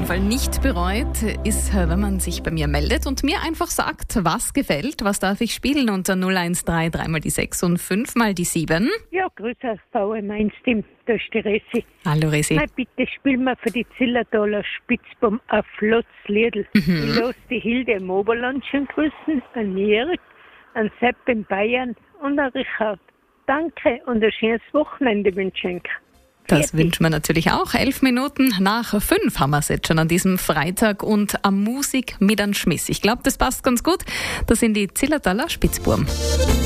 jeden Fall nicht bereut, ist, wenn man sich bei mir meldet und mir einfach sagt, was gefällt, was darf ich spielen unter 013 3 mal die 6 und 5 mal die 7. Ja, grüß aus VM Einstim, da ist die Resi. Hallo Resi. Nein, bitte spiel mir für die Zillertaler Spitzbaum ein Flotzliedl. Ich lasse die Hilde im Oberland schon grüßen, an Jörg, an Sepp in Bayern und an Richard. Danke und ein schönes Wochenende wünsche ich. Das wünschen wir natürlich auch. 11 Minuten nach 5 haben wir es jetzt schon an diesem Freitag und am Musik mit einem Schmiss. Ich glaube, das passt ganz gut. Das sind die Zillertaler Spitzbuben.